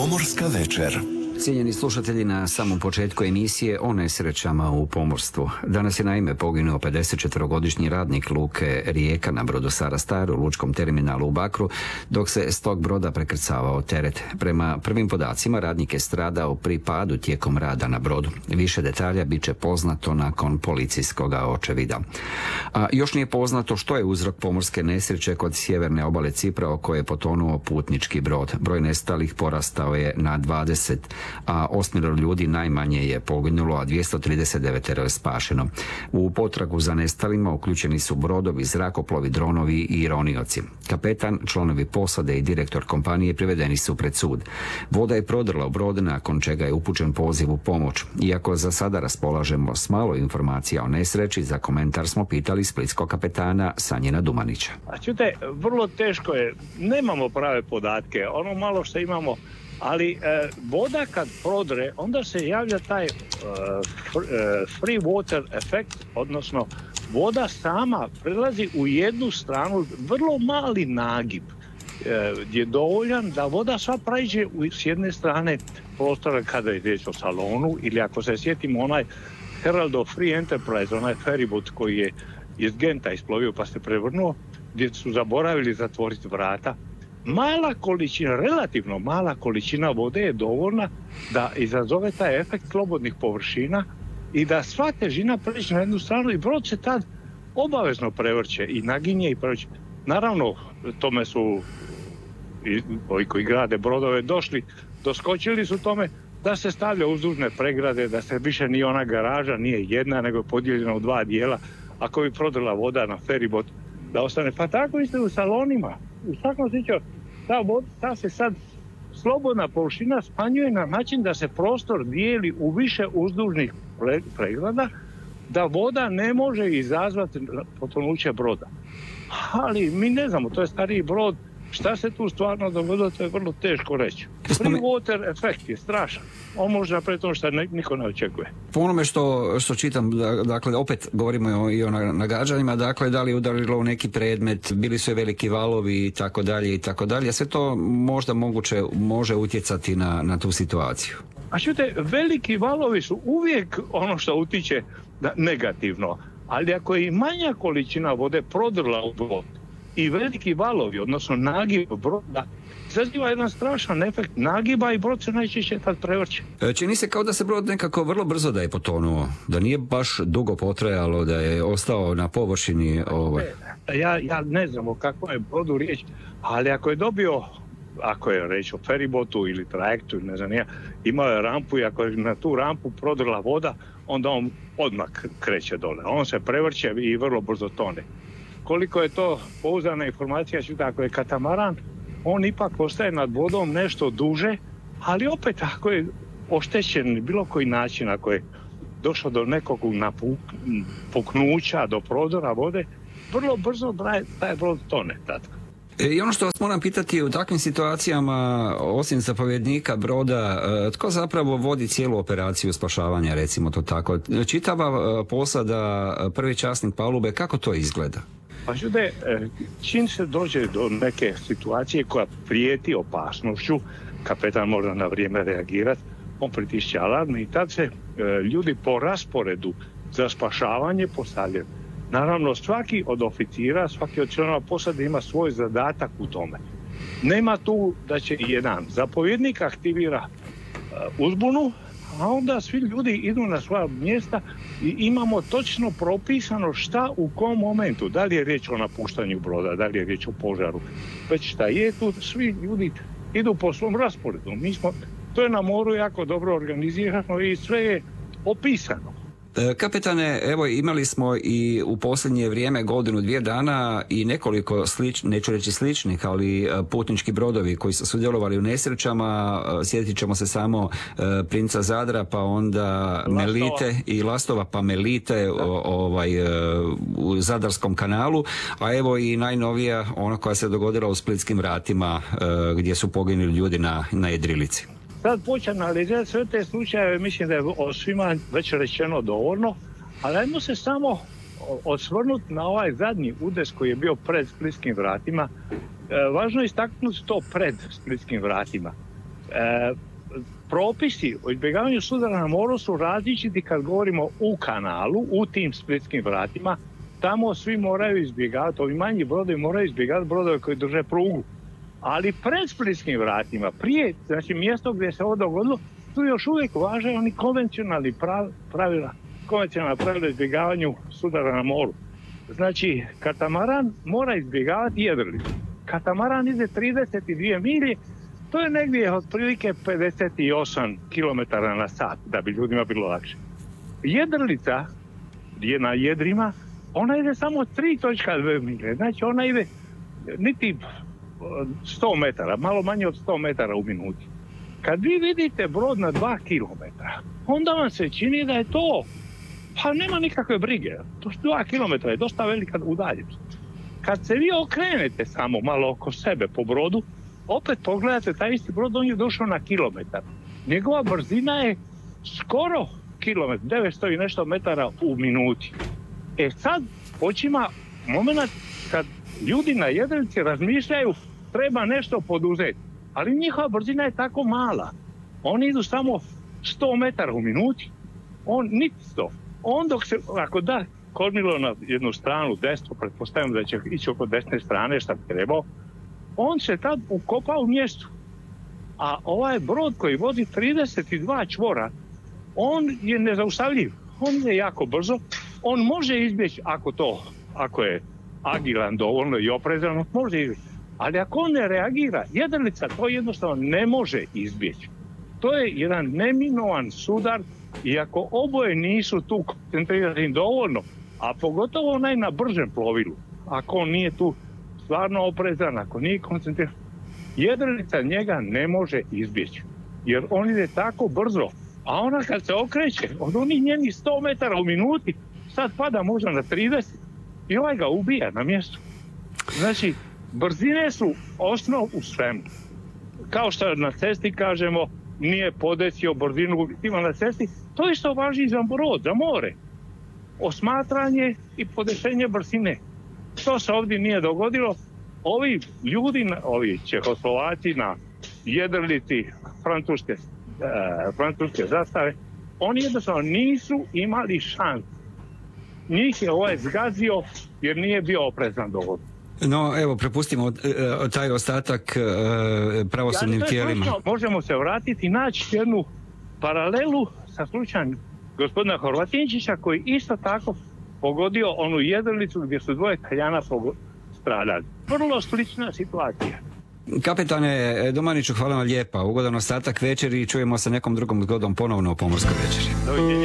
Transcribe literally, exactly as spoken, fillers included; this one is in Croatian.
Pomorska večer. Cijenjeni slušatelji, na samom početku emisije o nesrećama u pomorstvu. Danas je naime poginuo pedesetčetvorogodišnji radnik luke Rijeka na brodu Sara Star u lučkom terminalu u Bakru, dok se s tog broda prekrcavao teret. Prema prvim podacima, radnik je stradao pri padu tijekom rada na brodu. Više detalja bit će poznato nakon policijskog očevida. A još nije poznato što je uzrok pomorske nesreće kod sjeverne obale Cipra o kojoj je potonuo putnički brod. Broj nestalih porastao je na dvadeset, a osmero ljudi najmanje je poginulo, a dvjesto trideset devet je spašeno. U potragu za nestalima uključeni su brodovi, zrakoplovi, dronovi i ronioci. Kapetan, članovi posade i direktor kompanije privedeni su pred sud. Voda je prodrla u brod, nakon čega je upućen poziv u pomoć. Iako za sada raspolažemo s malo informacija o nesreći, za komentar smo pitali splitskog kapetana Sanjina Dumanića. A čujte, vrlo teško je, nemamo prave podatke, ono malo što imamo, ali e, voda kad prodre, onda se javlja taj e, free water efekt, odnosno voda sama prelazi u jednu stranu, vrlo mali nagib e, je dovoljan da voda sva pređe s jedne strane prostora kada je riječ o salonu, ili ako se sjetimo onaj Heraldov Free Enterprise, onaj feribot koji je iz Genta isplovio pa se prevrnuo, gdje su zaboravili zatvoriti vrata. Mala količina, relativno mala količina vode je dovoljna da izazove taj efekt slobodnih površina i da sva težina pređe na jednu stranu i brod se tad obavezno prevrće i naginje i prevrće. Naravno, tome su i ovi koji grade brodove došli, doskočili su tome da se stavlja uzdužne pregrade, da se više nije ona garaža, nije jedna, nego je podijeljena u dva dijela. Ako bi prodrla voda na feribot, da ostane. Pa tako isto u salonima. U svakom slučaju, ta voda, ta se sad slobodna površina smanjuje na način da se prostor dijeli u više uzdužnih pregrada, da voda ne može izazvati potonuće broda. Ali mi ne znamo, to je stariji brod, šta se tu stvarno dogodilo, to je vrlo teško reći. Free water efekt je strašan. On može napraviti ono što niko ne očekuje. Po onome što, što čitam, dakle, opet govorimo i o nagađanjima, dakle, da li je udarilo u neki predmet, bili su veliki valovi i tako dalje i tako dalje. Sve to možda moguće može utjecati na, na tu situaciju. A čujte, veliki valovi su uvijek ono što utiče negativno. Ali ako je i manja količina vode prodrla u brod i veliki valovi, odnosno nagib broda, izaziva jedan strašan efekt nagiba i brod se najčešće tad prevrće. Čini se kao da se brod nekako vrlo brzo da je potonuo, da nije baš dugo potrajalo, da je ostao na površini. Ovaj. Ja, ja ne znam o kakvom je brodu riječ, ali ako je dobio, ako je reč o feribotu ili trajektu, ne znam ja, imao je rampu i ako je na tu rampu prodrla voda, onda on odmah kreće dole. On se prevrće i vrlo brzo tone. Koliko je to pouzdana informacija, čuta, ako je katamaran, on ipak ostaje nad vodom nešto duže, ali opet ako je oštećen bilo koji način, ako je došlo do nekog napuknuća, do prodora vode, vrlo brzo taj brod tone. Tatko. I ono što vas moram pitati, u takvim situacijama, osim zapovjednika broda, tko zapravo vodi cijelu operaciju spašavanja, recimo to tako? Čitava posada, prvi časnik palube, kako to izgleda? Pa čude, čim se dođe do neke situacije koja prijeti opasnošću, kapetan mora na vrijeme reagirati, on pritišće alarm i tad se ljudi po rasporedu za spašavanje postavljaju. Naravno, svaki od oficira, svaki od članova posade ima svoj zadatak u tome. Nema tu da će jedan zapovjednik aktivira uzbunu, a onda svi ljudi idu na svoja mjesta i imamo točno propisano šta u kom momentu. Da li je riječ o napuštanju broda, da li je riječ o požaru. Već šta je tu, svi ljudi idu po svom rasporedu. Mi smo, to je na moru jako dobro organizirano i sve je opisano. Kapetane, evo imali smo i u posljednje vrijeme godinu, dvije dana i nekoliko sličnih, neću reći sličnih, ali putnički brodovi koji su sudjelovali u nesrećama. Sjetit ćemo se samo Princa Zadra, pa onda Lastova. Melite i Lastova, pa Melite o, ovaj, u Zadarskom kanalu, a evo i najnovija ona koja se dogodila u Splitskim vratima gdje su poginuli ljudi na, na jedrilici. Sad počne analizirati sve te slučajeve, mislim da je o svima već rečeno dovoljno, ali ajmo se samo osvrnuti na ovaj zadnji udes koji je bio pred Splitskim vratima. E, važno je istaknuti to pred Splitskim vratima. E, propisi o izbjegavanju sudara na moru su različiti kad govorimo u kanalu, u tim splitskim vratima. Tamo svi moraju izbjegavati, ovi manji brodovi moraju izbjegavati brodove koji drže prugu. Ali pred splitskim vratima, prije, znači mjesto gdje se ovo dogodilo, tu još uvijek važe oni konvencionalni pravila, konvencionalna pravila izbjegavanju sudara na moru. Znači, katamaran mora izbjegavati jedrilicu. Katamaran ide trideset dvije milje, to je negdje otprilike pedeset osam kilometara na sat, da bi ljudima bilo lakše. Jedrilica je na jedrima, ona ide samo tri zarez dvije milje, znači ona ide niti sto metara, malo manje od sto metara u minuti. Kad vi vidite brod na dva kilometra, onda vam se čini da je to, pa nema nikakve brige, to dva kilometra je dosta velika udaljenost. Kad se vi okrenete samo malo oko sebe po brodu, opet pogledate taj isti brod, on je došao na kilometar. Njegova brzina je skoro kilometar, devetsto i nešto metara u minuti. E sad počima moment kad ljudi na jedrilici razmišljaju treba nešto poduzeti, ali njihova brzina je tako mala. Oni idu samo sto metara u minuti, on niti sto. On dok se, ako da kormilo na jednu stranu desno, pretpostavljam da će ići oko desne strane šta bi trebao, on se tad ukopa u mjestu. A ovaj brod koji vozi trideset dva čvora, on je nezaustavljiv. On je jako brzo. On može izbjeći ako to, ako je agilan dovoljno i oprezan, može izbjeći. Ali ako on ne reagira, jedrilica to jednostavno ne može izbjeći. To je jedan neminovan sudar i ako oboje nisu tu koncentrirani dovoljno, a pogotovo onaj na bržem plovilu, ako on nije tu stvarno oprezan, ako nije koncentriran, jedrilica njega ne može izbjeći. Jer on ide tako brzo, a ona kad se okreće, od onih njenih sto metara u minuti, sad pada možda na trideset i ovaj ga ubija na mjestu. Znači, brzine su osnov u svemu. Kao što na cesti kažemo, nije podesio brzinu ima na cesti, to isto važi i za brod, za more. Osmatranje i podešenje brzine. To se ovdje nije dogodilo. Ovi ljudi, ovi Čehoslovaci na jedrilici francuske, uh, francuske zastave, oni jednostavno nisu imali šans. Njih je ovaj zgazio jer nije bio oprezan dovoljno. No, evo, prepustimo uh, taj ostatak uh, pravosudnim ja, tijelima. Slučno, možemo se vratiti i naći jednu paralelu sa slučajem gospodina Horvatinčića koji isto tako pogodio onu jedrilicu gdje su dvoje Talijana stradali. Vrlo slična situacija. Kapetane Domaniću, hvala vam lijepa. Ugodan ostatak večeri i čujemo se nekom drugom zgodom ponovno u Pomorskoj večeri. Doviđenja.